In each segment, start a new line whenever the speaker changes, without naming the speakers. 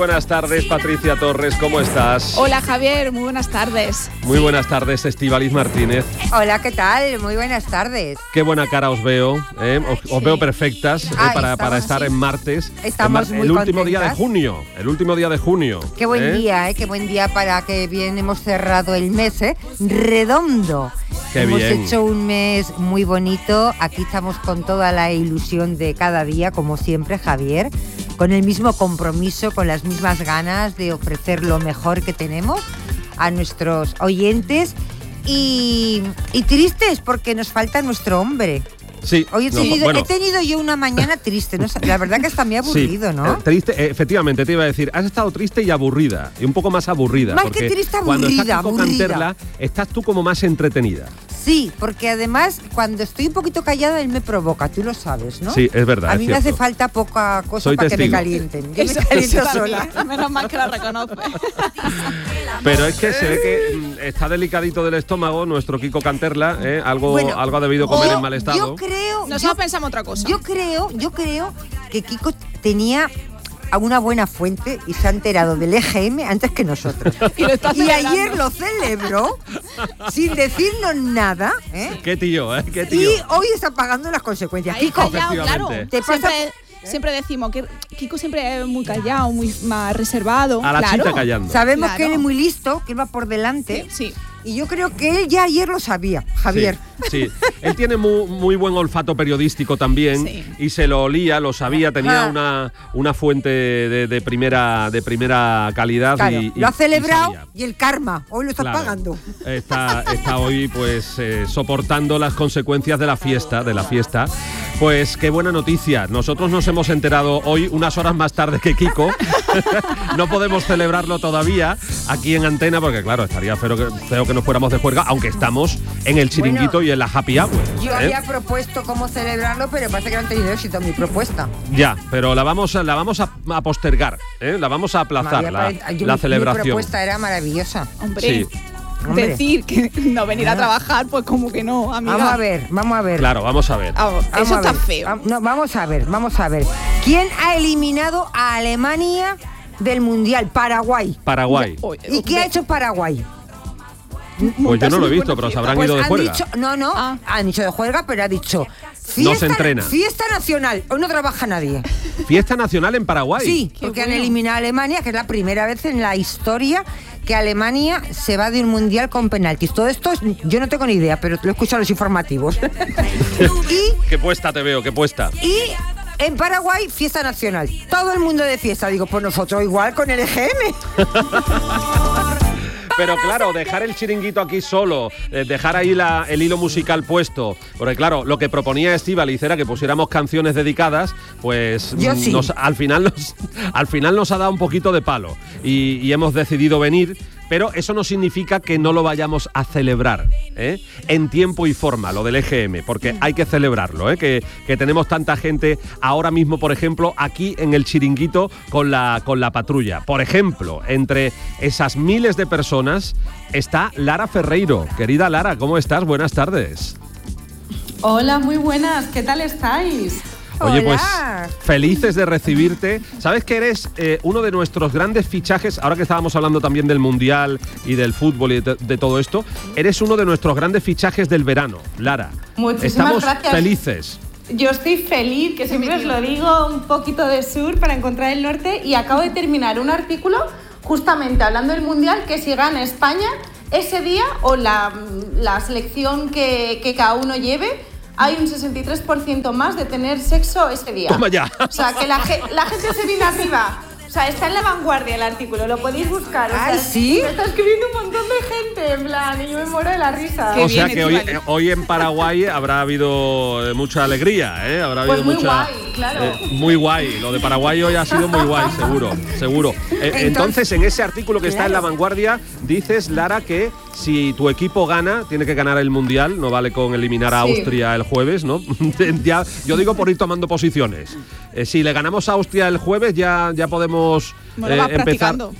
Buenas tardes, Patricia Torres, ¿cómo estás?
Hola, Javier, muy buenas tardes.
Muy buenas tardes, Estíbaliz Martínez.
Hola, ¿qué tal? Muy buenas tardes.
Qué buena cara os veo, ¿eh? Os veo perfectas para estar en martes.
Estamos muy
el último
contentas.
día de junio.
Qué buen día, qué buen día para que bien hemos cerrado el mes, redondo.
Qué
hemos
bien.
hecho un mes muy bonito. Aquí estamos con toda la ilusión de cada día, como siempre, Javier. Con el mismo compromiso, con las mismas ganas de ofrecer lo mejor que tenemos a nuestros oyentes y tristes porque nos falta nuestro hombre.
Sí.
Hoy he tenido yo una mañana triste, ¿no? La verdad que está muy aburrido,
sí,
¿no?
Triste, efectivamente, te iba a decir, has estado triste y aburrida, y un poco más aburrida.
Más
porque
que triste,
cuando
aburrida,
estás con
aburrida.
Canterla, estás tú como más entretenida.
Sí, porque además cuando estoy un poquito callada él me provoca, tú lo sabes, ¿no?
Sí, es verdad.
A mí
es
me hace
cierto.
falta poca cosa
Soy
para que me
testigo.
calienten. Yo me caliento sola.
Menos mal que la reconoce.
Pero es que se ve que está delicadito del estómago nuestro Kiko Canterla, ¿eh? Algo ha debido comer en mal estado.
Yo creo...
Nosotros pensamos otra cosa.
Yo creo que Kiko tenía a una buena fuente y se ha enterado del EGM antes que nosotros.
Y lo está celebrando.
ayer lo celebró sin decirnos nada, ¿eh?
Qué tío, ¿eh? Qué tío.
Y hoy está pagando las consecuencias.
Ahí
Kiko,
callado, claro.
Efectivamente.
¿Te pasa?
Siempre decimos que Kiko siempre es muy callado, muy más reservado.
A la
claro.
chita callando.
Sabemos
Claro.
que él es muy listo, que él va por delante.
Sí.
Y yo creo que él ya ayer lo sabía, Javier.
Sí, sí. Él tiene muy buen olfato periodístico también,
Sí.
y se lo olía, lo sabía, tenía una fuente de primera calidad.
Claro,
y
lo ha celebrado
sabía.
y el karma, hoy lo está
Claro.
pagando.
Está hoy pues soportando las consecuencias de la fiesta. Pues qué buena noticia. Nosotros nos hemos enterado hoy unas horas más tarde que Kiko. No podemos celebrarlo todavía aquí en Antena porque claro, estaría feo que nos fuéramos de juerga, aunque estamos en el chiringuito y en la happy hour.
Yo había propuesto cómo celebrarlo, pero parece que no han tenido éxito mi propuesta.
Ya, pero la vamos a postergar, ¿eh? La vamos a aplazar, la celebración.
Mi propuesta era maravillosa.
Hombre,
Sí.
Hombre.
decir que no venir a trabajar, pues como que no, amiga.
Vamos a ver.
Claro, vamos a ver.
Vamos,
Vamos
eso
a
está
ver.
feo.
No, vamos a ver. ¿Quién ha eliminado a Alemania del Mundial? Paraguay.
Paraguay.
¿Y qué ha hecho Paraguay?
Pues yo no lo he visto, pero se habrán ido de
han
juerga.
dicho, han dicho de juerga, pero ha dicho
No se entrena.
Fiesta nacional, hoy no trabaja nadie.
Fiesta nacional en Paraguay.
Sí, porque han eliminado a Alemania, que es la primera vez en la historia que Alemania se va de un mundial con penaltis. Todo esto yo no tengo ni idea, pero lo he escuchado en los informativos.
Qué puesta te veo, qué puesta.
y en Paraguay, fiesta nacional. Todo el mundo de fiesta. Digo, pues nosotros igual con el EGM.
Pero claro, dejar el chiringuito aquí solo, dejar ahí el hilo musical puesto, porque claro, lo que proponía Estíbaliz era que pusiéramos canciones dedicadas, pues
Yo sí.
al final nos ha dado un poquito de palo y hemos decidido venir. Pero eso no significa que no lo vayamos a celebrar, ¿eh? En tiempo y forma, lo del EGM, porque hay que celebrarlo, ¿eh? Que tenemos tanta gente ahora mismo, por ejemplo, aquí en el chiringuito con la patrulla. Por ejemplo, entre esas miles de personas está Lara Ferreiro. Querida Lara, ¿cómo estás? Buenas tardes.
Hola, muy buenas, ¿qué tal estáis?
Oye, pues
Hola.
felices de recibirte. ¿Sabes que eres uno de nuestros grandes fichajes? Ahora que estábamos hablando también del Mundial y del fútbol y de todo esto, eres uno de nuestros grandes fichajes del verano, Lara.
Muchísimas
Estamos
gracias.
felices.
Yo estoy feliz, que siempre os lo digo, un poquito de sur para encontrar el norte, y acabo de terminar un artículo justamente hablando del Mundial, que si gana España ese día o la selección que cada uno lleve, hay un 63% más de tener sexo ese día.
Toma ya.
O sea, que la gente se viene arriba. O sea, está en La Vanguardia el artículo, lo podéis buscar. O sea,
Ay, ¿sí?
Me está escribiendo un montón de gente, en plan, y yo me muero de la risa.
Qué
O sea
bien,
que
Estíbaliz.
hoy en Paraguay habrá habido mucha alegría, ¿eh? Habrá habido
Pues muy
mucha,
guay, claro.
muy guay. Lo de Paraguay hoy ha sido muy guay, seguro. Entonces, en ese artículo que está en La Vanguardia, dices, Lara, que si tu equipo gana, tiene que ganar el Mundial, no vale con eliminar a
Sí.
Austria el jueves, ¿no? Ya, yo digo por ir tomando posiciones. Si le ganamos a Austria el jueves, ya podemos
Bueno, vas
empezar.
practicando.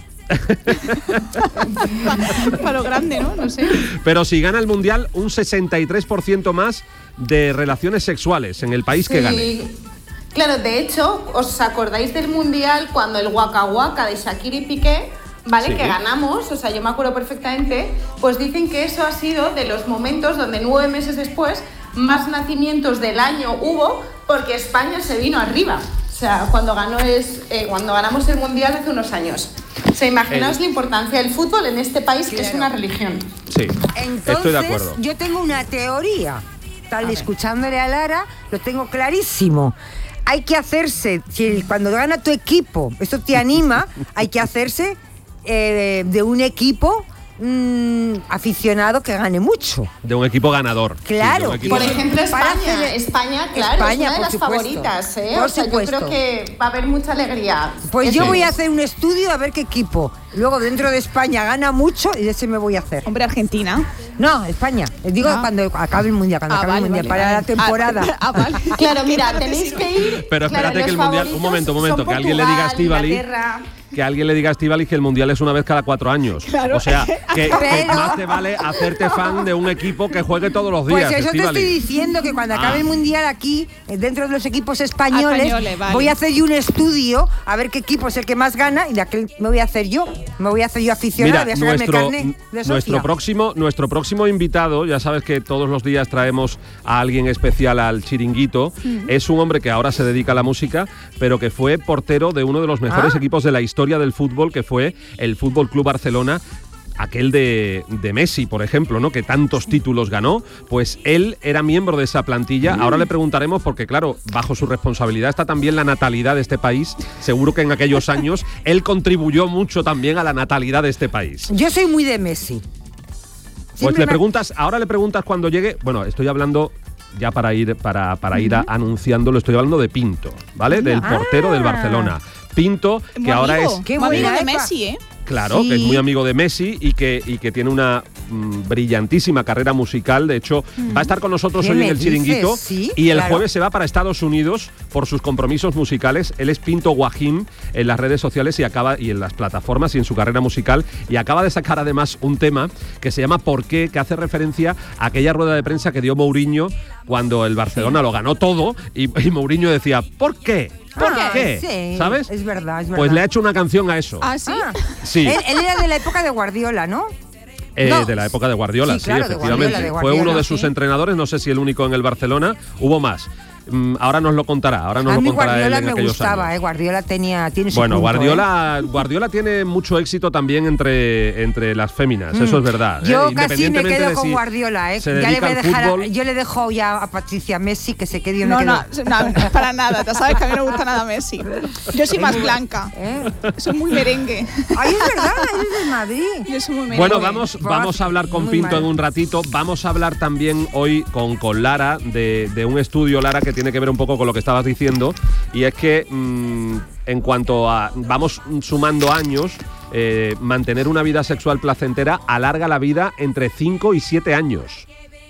Para lo grande, ¿no? No sé.
Pero si gana el Mundial, un 63% más de relaciones sexuales en el país que gane.
Claro, de hecho, ¿os acordáis del Mundial cuando el Waka Waka de Shakira y Piqué, ¿vale?
Sí.
Que ganamos, o sea, yo me acuerdo perfectamente, pues dicen que eso ha sido de los momentos donde 9 meses después más nacimientos del año hubo porque España se vino arriba. O sea, cuando ganamos el Mundial hace unos años. O sea, imaginaos la importancia del fútbol en este país, que es una religión.
Sí,
Entonces,
estoy de acuerdo.
yo tengo una teoría. Escuchándole a Lara, lo tengo clarísimo. Hay que hacerse, cuando gana tu equipo, esto te anima, hay que hacerse de un equipo aficionado que gane mucho.
De un equipo ganador.
Claro.
Sí, de un equipo
Por ejemplo,
Para
España, claro,
España,
es una de
por
las
supuesto.
favoritas, ¿eh?
Por
O sea, yo
supuesto.
creo que va a haber mucha alegría.
Pues
Eso
yo
es.
voy a hacer un estudio a ver qué equipo. Luego dentro de España gana mucho y ese me voy a hacer.
Hombre, Argentina.
No, España. Digo
Ah.
cuando acabe el mundial,
Vale,
para
vale.
la temporada.
Vale.
Claro, mira,
Claro que
tenéis
sí.
que ir.
Pero espérate
claro,
que el
los
Mundial... Un
favoritos
momento,
son
que alguien le diga a
Portugal,
Estíbaliz...
Inglaterra.
Que alguien le diga a Estíbaliz que el Mundial es una vez cada 4 años.
Claro.
O sea, que
Pero-
más te vale hacerte fan de un equipo que juegue todos los días,
Pues eso te
Estíbaliz.
estoy diciendo, que cuando acabe el mundial aquí, dentro de los equipos españoles,
Españoles, vale.
voy a hacer yo un estudio a ver qué equipo es el que más gana y de aquel me voy a hacer yo. Me voy a hacer yo aficionada, voy a sacarme carne de socia.
nuestro próximo invitado, ya sabes que todos los días traemos a alguien especial al chiringuito, es un hombre que ahora se dedica a la música, pero que fue portero de uno de los mejores equipos de la historia del fútbol, que fue el Fútbol Club Barcelona. Aquel de Messi, por ejemplo, ¿no? Que tantos títulos ganó, pues él era miembro de esa plantilla. Ahora le preguntaremos, porque claro, bajo su responsabilidad está también la natalidad de este país. Seguro que en aquellos años él contribuyó mucho también a la natalidad de este país.
Yo soy muy de Messi.
Pues
Siempre
ahora le preguntas cuando llegue. Bueno, estoy hablando ya para ir anunciándolo, estoy hablando de Pinto, ¿vale? Del portero del Barcelona. Pinto, que
Muy
ahora
amigo,
es...
Qué
muy amigo
buena
de
época.
Messi, ¿eh?
Claro,
Sí.
que es muy amigo de Messi y que tiene una brillantísima carrera musical. De hecho, va a estar con nosotros
¿Qué
hoy en
me
el chiringuito.
dices? Sí,
y el
claro.
jueves se va para Estados Unidos por sus compromisos musicales. Él es Pinto Guajín en las redes sociales y en las plataformas y en su carrera musical. Y acaba de sacar además un tema que se llama ¿Por qué?, que hace referencia a aquella rueda de prensa que dio Mourinho cuando el Barcelona lo ganó todo y Mourinho decía ¿por qué? ¿Por qué?
Sí,
¿Sabes?
es verdad, es verdad.
Pues le ha hecho una canción a eso.
Ah, sí.
Ah.
Sí.
Él era de la época de Guardiola, ¿no? No.
De la época de Guardiola,
Sí, claro, de
efectivamente.
Guardiola, de
Fue
Guardiola,
uno de sus
sí.
entrenadores, no sé si el único en el Barcelona, hubo más. Ahora nos lo contará,
A mí
él
Guardiola
en
me
aquellos
gustaba,
años.
Guardiola tiene su
Bueno,
punto,
Guardiola tiene mucho éxito también entre las féminas, eso es verdad.
Yo casi me
Independientemente
quedo
de
con
si
Guardiola,
se
Ya le
dedica
voy a
al
dejar,
fútbol.
yo le dejo ya a Patricia Messi que se quede y yo
No,
me
no,
quedo.
no, para nada. Ya sabes que a mí no me gusta nada Messi. Yo soy más blanca.
¿Eh?
Soy muy merengue.
Ay, es verdad, eres de Madrid.
Yo soy muy merengue.
Bueno, vamos a hablar con
Muy
Pinto
mal.
en un ratito. Vamos a hablar también hoy con Lara de un estudio, Lara, que tiene que ver un poco con lo que estabas diciendo. Y es que en cuanto a vamos sumando años, mantener una vida sexual placentera alarga la vida entre 5 y 7 años.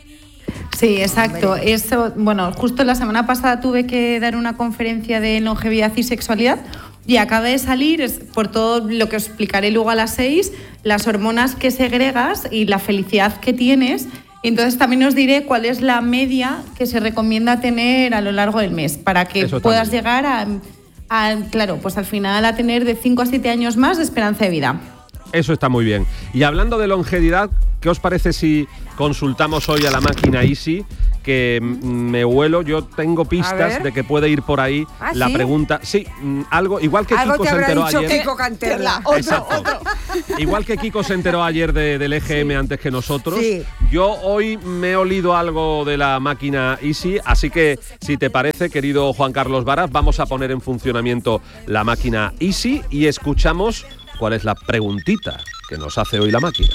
Sí, exacto. Eso, bueno, justo la semana pasada tuve que dar una conferencia de longevidad y sexualidad y acaba de salir, por todo lo que os explicaré luego a las 6, las hormonas que segregas y la felicidad que tienes. Y entonces también os diré cuál es la media que se recomienda tener a lo largo del mes para que
Eso está
puedas
muy bien.
llegar claro, pues al final a tener de 5 a 7 años más de esperanza de vida.
Eso está muy bien. Y hablando de longevidad, ¿qué os parece si consultamos hoy a la máquina Easy? Que me huelo, yo tengo
A
pistas
ver.
de que puede ir por ahí
¿Ah,
la
sí?
pregunta. Sí, algo, igual que
Algo
Kiko
te
se
habrá
enteró
dicho
ayer.
Kiko Canterla.
Exacto. Igual que Kiko se enteró ayer del EGM antes que nosotros,
Sí.
yo hoy me he olido algo de la máquina Easy, así que si te parece, querido Juan Carlos Varas, vamos a poner en funcionamiento la máquina Easy y escuchamos cuál es la preguntita que nos hace hoy la máquina.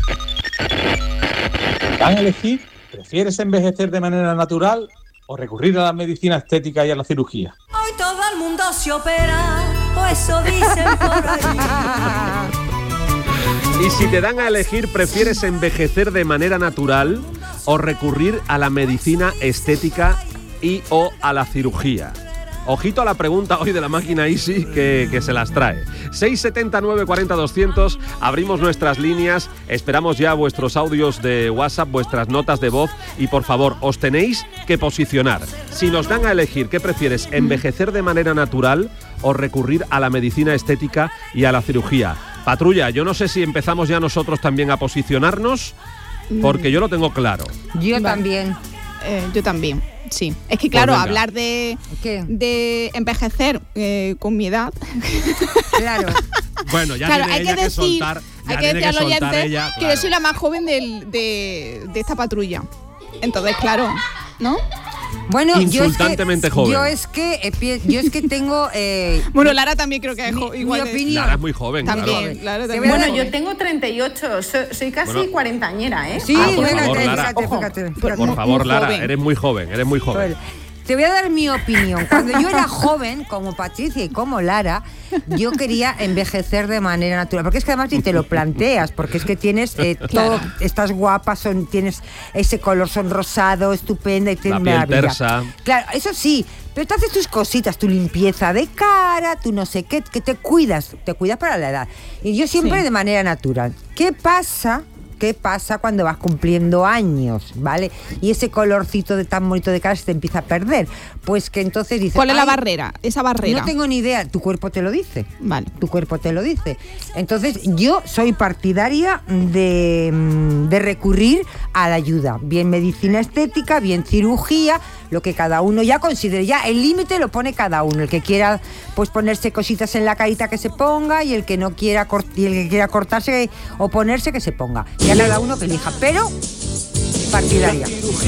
¿Van a elegir? ¿Prefieres envejecer de manera natural o recurrir a la medicina estética y a la cirugía?
Hoy todo el mundo se opera, o eso dicen por ahí.
Y si te dan a elegir, ¿prefieres envejecer de manera natural o recurrir a la medicina estética y o a la cirugía? Ojito a la pregunta hoy de la máquina Easy que se las trae. 679 40 200, abrimos nuestras líneas, esperamos ya vuestros audios de WhatsApp, vuestras notas de voz y por favor, os tenéis que posicionar. Si nos dan a elegir, ¿qué prefieres? ¿Envejecer de manera natural o recurrir a la medicina estética y a la cirugía? Patrulla, yo no sé si empezamos ya nosotros también a posicionarnos, porque yo lo tengo claro.
Yo también.
Yo también, sí. Es que claro,
Pues venga.
hablar de envejecer con mi edad.
Claro.
Bueno, ya
Claro,
tiene
hay
ella
que decir,
soltar,
hay
ya
que
tiene
decir al
soltar
oyente
ella,
que
claro.
yo soy la más joven de esta patrulla. Entonces, claro, ¿no?
Bueno,
Insultantemente joven.
Yo es que tengo
Bueno, Lara también creo que es igual.
mi opinión.
Lara es muy joven,
También,
claro.
claro,
Te
también.
voy a
Bueno,
dar-
yo tengo 38, soy casi
Bueno.
cuarentañera, ¿eh?
Sí,
por
fíjate,
favor, Lara.
fíjate,
Ojo.
fíjate.
Por favor,
muy
Lara,
joven.
eres muy joven.
Te voy a dar mi opinión. Cuando yo era joven, como Patricia y como Lara, yo quería envejecer de manera natural. Porque es que además ni te lo planteas, porque es que tienes todo, estás guapa, tienes ese color sonrosado, estupenda y tienes
La piel
maravilla.
tersa.
Claro, eso sí, pero te haces tus cositas, tu limpieza de cara, tu no sé qué, que te cuidas para la edad. Y yo siempre
Sí.
de manera natural. ¿Qué pasa cuando vas cumpliendo años, ¿vale? Y ese colorcito de tan bonito de cara se te empieza a perder. Pues que entonces dices...
¿Cuál es la
"Ay,
barrera? Esa barrera.
no tengo ni idea, tu cuerpo te lo dice.
Vale.
Tu cuerpo te lo dice. Entonces, yo soy partidaria de recurrir a la ayuda. Bien medicina estética, bien cirugía, lo que cada uno ya considere. Ya el límite lo pone cada uno. El que quiera pues ponerse cositas en la carita que se ponga y el que no quiera y el que quiera cortarse o ponerse que se ponga. Ya cada uno que elija. Pero partidaria.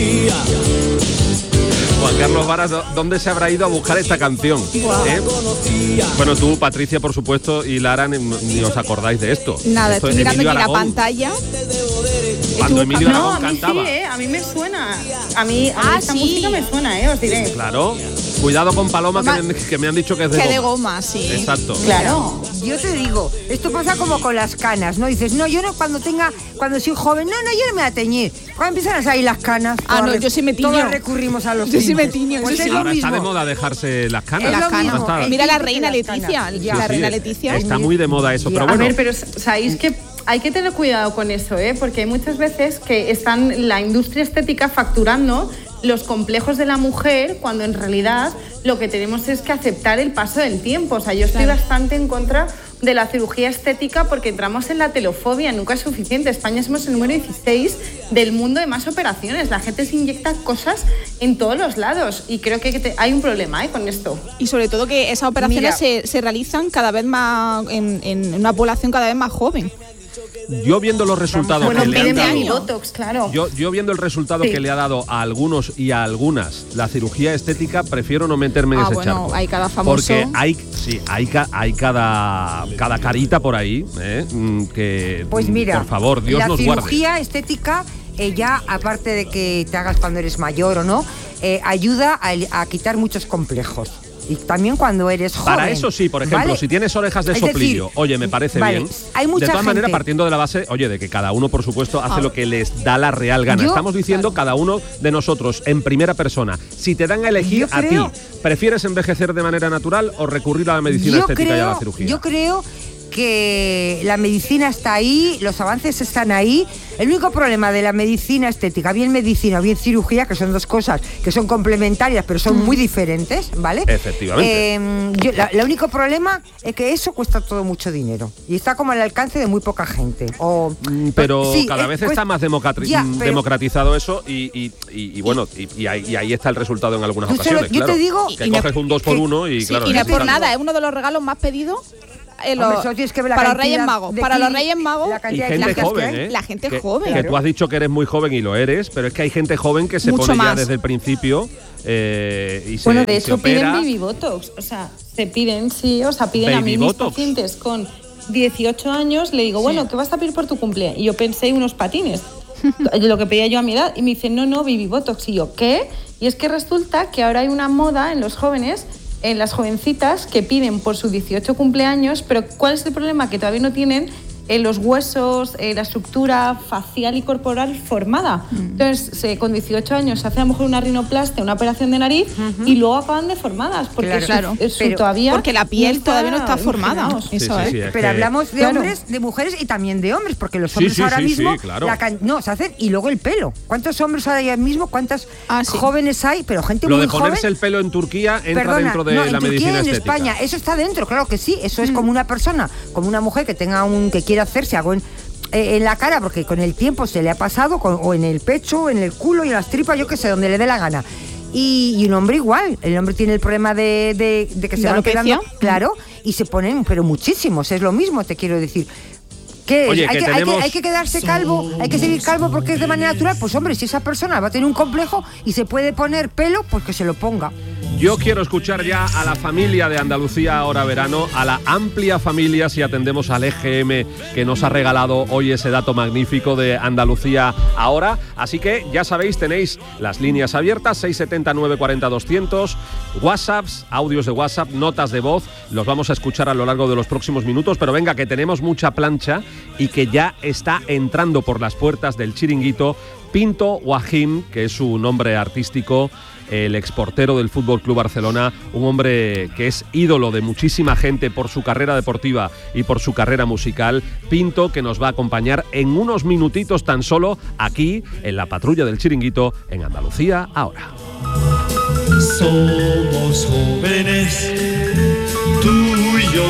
Juan Carlos Varas, ¿dónde se habrá ido a buscar esta canción? ¿Eh? Bueno, tú, Patricia, por supuesto, y Lara, ni os acordáis de esto.
Nada,
Esto
estoy
es
mirando
Emilio
aquí la
Aragón.
pantalla.
Cuando Emilio
No,
Aragón
a mí
cantaba.
sí, a mí me suena. A mí esta
sí.
música me suena, os diré.
Claro. Cuidado con Paloma,
Toma.
que me han dicho que es de
Que
goma.
de goma, sí.
Exacto.
Claro.
Yo te digo, esto pasa como con las canas, ¿no? Dices, no, yo no, cuando soy joven, no, yo no me voy a teñir. Cuando empiezan a salir las canas,
Ah, no,
todas
yo sí me tiño.
todas recurrimos a los
Yo sí me
tintes.
tiño,
Pues
yo
es
sí.
lo
Ahora está de
mismo.
moda dejarse las canas.
Es lo
Las
mismo.
Está-
Mira la
tinte
reina
de las
Leticia.
canas.
La
Sí,
reina
sí,
Leticia.
está muy de moda eso,
Ya.
pero
A
bueno.
A ver, pero sabéis que hay que tener cuidado con eso, ¿eh? Porque hay muchas veces que están la industria estética facturando los complejos de la mujer cuando en realidad lo que tenemos es que aceptar el paso del tiempo. O sea, yo estoy bastante en contra de la cirugía estética porque entramos en la telofobia, nunca es suficiente. España somos el número 16 del mundo de más operaciones. La gente se inyecta cosas en todos los lados y creo que hay un problema, ¿eh? Con esto.
Y sobre todo que esas operaciones se realizan cada vez más en una población cada vez más joven.
Yo viendo los resultados
Bueno,
que le han
piden
dado,
mi Botox, claro.
yo viendo el resultado
Sí.
que le ha dado a algunos y a algunas la cirugía estética, prefiero no meterme en ese
bueno,
charco.
hay cada famoso.
Porque hay cada carita por ahí, que
Pues mira,
por favor, Dios
la
nos guarde.
cirugía estética, ya aparte de que te hagas cuando eres mayor o no, ayuda a quitar muchos complejos. Y también cuando eres joven.
Para eso sí, por ejemplo,
¿vale?
si tienes orejas de
Es
soplillo,
decir,
oye, me parece
vale,
bien.
hay mucha
de todas maneras,
gente-
partiendo de la base, oye, de que cada uno, por supuesto, hace lo que les da la real gana.
Yo-
Estamos diciendo cada uno de nosotros en primera persona. Si te dan a elegir
Yo
a
creo-
ti, ¿prefieres envejecer de manera natural o recurrir a la medicina estética y a la cirugía?
Yo creo que la medicina está ahí, los avances están ahí. El único problema de la medicina estética, bien medicina o bien cirugía, que son dos cosas que son complementarias pero son muy diferentes, ¿vale?
Efectivamente.
El único problema es que eso cuesta todo mucho dinero y está como al alcance de muy poca gente.
Pero
sí,
cada vez
pues,
está más
ya, pero-
democratizado eso y bueno, y ahí está el resultado en algunas
Yo solo-
ocasiones.
yo te
claro.
digo-
que
y no-
coges un 2x1 y
Sí,
claro.
y no es por
necesitas-
nada, es uno de los regalos más pedidos
Hombre, solo tienes que ver la
para los
cantidad
Reyes Magos.
de
Para los
cli-
Reyes Magos,
la
Y
cantidad de
gente
clínicas que
joven,
hay.
¿eh?
la gente
que,
joven.
Que tú has dicho que eres muy joven y lo eres, pero es que hay gente joven que se
Mucho
pone ya
más.
desde el principio y se,
Bueno, de
y se
hecho piden
opera.
baby botox, o sea, piden a
Baby
mí mis
botox.
pacientes con 18 años, le digo, bueno, ¿qué vas a pedir por tu cumple? Y yo pensé unos patines, lo que pedía yo a mi edad, y me dicen, no, baby botox. Y yo, ¿qué? Y es que resulta que ahora hay una moda en los jóvenes, en las jovencitas, que piden por su 18 cumpleaños, pero ¿cuál es el problema? Que todavía no tienen los huesos, la estructura facial y corporal formada. Entonces, con 18 años se hace a lo mejor una rinoplastia, una operación de nariz, y luego acaban deformadas, porque
porque la piel todavía no está formada. Eso es.
Pero hablamos de hombres, de mujeres y también de hombres, porque los hombres ahora mismo se hacen, y luego el pelo. ¿Cuántos hombres hay ahora mismo? ¿Cuántas jóvenes hay? Pero gente muy joven.
Lo de ponerse el pelo en Turquía entra dentro de la medicina estética.
En España, eso está dentro, claro que sí. Eso es como una persona, como una mujer que quiere hacerse algo en la cara, porque con el tiempo se le ha pasado, o en el pecho, o en el culo y en las tripas, yo qué sé, donde le dé la gana. Y un hombre igual, el hombre tiene el problema de que se van quedando, claro, y se ponen, pero muchísimos, es lo mismo, te quiero decir.
Oye,
hay que quedarse calvo, hay que seguir calvo porque es de manera natural. Pues hombre, si esa persona va a tener un complejo y se puede poner pelo, pues que se lo ponga.
Yo quiero escuchar ya a la familia de Andalucía Ahora Verano, a la amplia familia, si atendemos al EGM que nos ha regalado hoy ese dato magnífico de Andalucía Ahora. Así que ya sabéis, tenéis las líneas abiertas, 670 940 200, WhatsApps, audios de WhatsApp, notas de voz. Los vamos a escuchar a lo largo de los próximos minutos, pero venga, que tenemos mucha plancha y que ya está entrando por las puertas del chiringuito Pinto Wahim, que es su nombre artístico, el exportero del Fútbol Club Barcelona, un hombre que es ídolo de muchísima gente por su carrera deportiva y por su carrera musical. Pinto, que nos va a acompañar en unos minutitos tan solo aquí en la patrulla del chiringuito en Andalucía Ahora.
Somos jóvenes, tú y yo.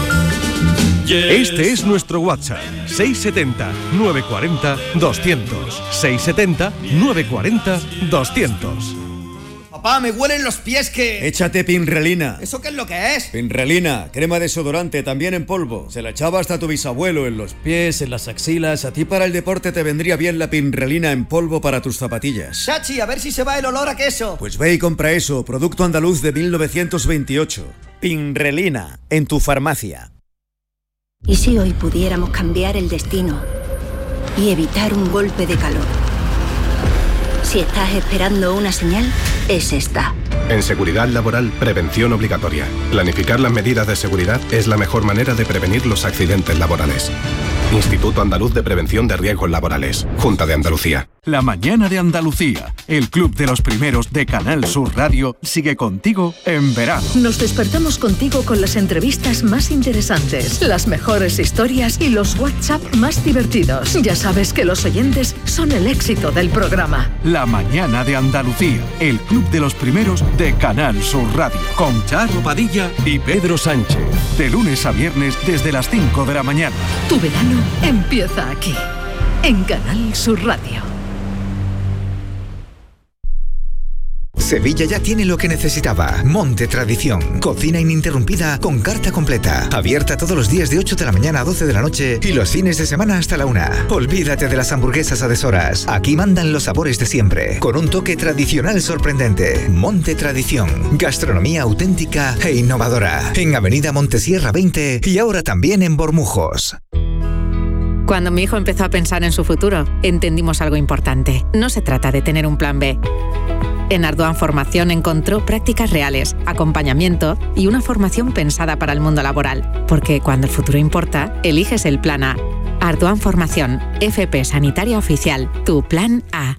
Este es nuestro WhatsApp, 670 940 200. 670 940 200.
Papá, me huelen los pies que...
Échate Pinrelina.
¿Eso qué es lo que es?
Pinrelina, crema desodorante, también en polvo. Se la echaba hasta tu bisabuelo en los pies, en las axilas. A ti para el deporte te vendría bien la Pinrelina en polvo para tus zapatillas.
Chachi, a ver si se va el olor a queso.
Pues ve y compra eso, producto andaluz de 1928. Pinrelina, en tu farmacia.
¿Y si hoy pudiéramos cambiar el destino y evitar un golpe de calor? Si estás esperando una señal, es esta.
En seguridad laboral, prevención obligatoria. Planificar las medidas de seguridad es la mejor manera de prevenir los accidentes laborales. Instituto Andaluz de Prevención de Riesgos Laborales. Junta de Andalucía.
La mañana de Andalucía, el club de los primeros de Canal Sur Radio, sigue contigo en verano.
Nos despertamos contigo con las entrevistas más interesantes, las mejores historias y los WhatsApp más divertidos. Ya sabes que los oyentes son el éxito del programa.
La mañana de Andalucía, el club de los primeros de Canal Sur Radio, con Charo Padilla y Pedro Sánchez. De lunes a viernes desde las 5 de la mañana.
Tu verano empieza aquí, en Canal Sur Radio.
Sevilla ya tiene lo que necesitaba. Monte Tradición. Cocina ininterrumpida con carta completa. Abierta todos los días de 8 de la mañana a 12 de la noche y los fines de semana hasta la 1. Olvídate de las hamburguesas a deshoras. Aquí mandan los sabores de siempre, con un toque tradicional sorprendente. Monte Tradición. Gastronomía auténtica e innovadora. En Avenida Montesierra 20 y ahora también en Bormujos.
Cuando mi hijo empezó a pensar en su futuro, entendimos algo importante. No se trata de tener un plan B. En Ardoan Formación encontró prácticas reales, acompañamiento y una formación pensada para el mundo laboral. Porque cuando el futuro importa, eliges el plan A. Ardoan Formación, FP Sanitaria Oficial, tu plan A.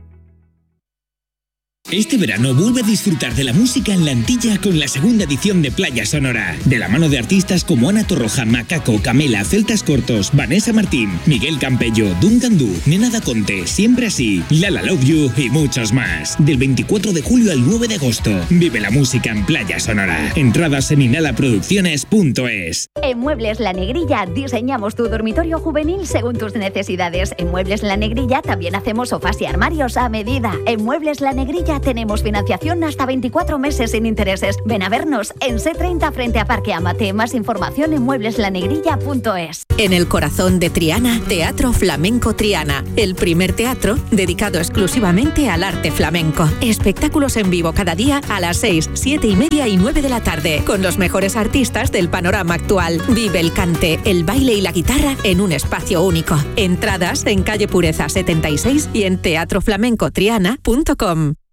Este verano vuelve a disfrutar de la música en la Antilla con la segunda edición de Playa Sonora. De la mano de artistas como Ana Torroja, Macaco, Camela, Celtas Cortos, Vanessa Martín, Miguel Campello, Duncan Du, Nena Da Conte, Siempre Así, Lala Love You y muchos más. Del 24 de julio al 9 de agosto. Vive la música en Playa Sonora. Entradas en inhalaproducciones.es.
En Muebles La Negrilla diseñamos tu dormitorio juvenil según tus necesidades. En Muebles La Negrilla también hacemos sofás y armarios a medida. En Muebles La Negrilla tenemos financiación hasta 24 meses sin intereses. Ven a vernos en C30 frente a Parque Amate. Más información en muebleslanegrilla.es.
En el corazón de Triana, Teatro Flamenco Triana, el primer teatro dedicado exclusivamente al arte flamenco. Espectáculos en vivo cada día a las 6, 7 y media y 9 de la tarde, con los mejores artistas del panorama actual. Vive el cante, el baile y la guitarra en un espacio único. Entradas en calle Pureza 76 y en teatroflamencotriana.com.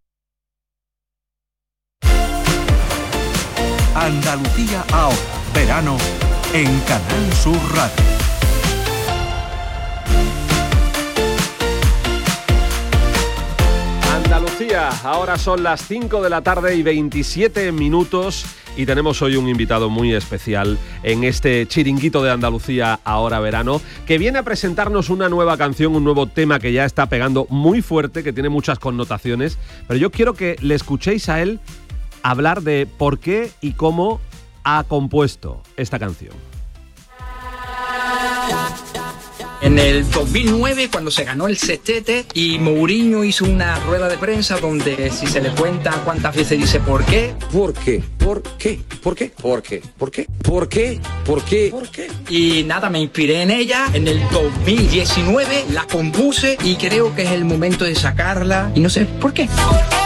Andalucía Ahora, verano, en Canal Sur Radio.
Andalucía. Ahora son las 5 de la tarde y 27 minutos y tenemos hoy un invitado muy especial en este chiringuito de Andalucía Ahora Verano, que viene a presentarnos una nueva canción, un nuevo tema que ya está pegando muy fuerte, que tiene muchas connotaciones, pero yo quiero que le escuchéis a él hablar de por qué y cómo ha compuesto esta canción.
En el 2009, cuando se ganó el sextete y Mourinho hizo una rueda de prensa donde si se le cuenta cuántas veces dice ¿por qué? ¿Por qué? ¿Por qué? ¿Por qué? ¿Por qué? ¿Por qué? ¿Por qué? ¿Por qué? ¿Por qué? Y nada, me inspiré en ella. En el 2019 la compuse y creo que es el momento de sacarla y no sé por qué.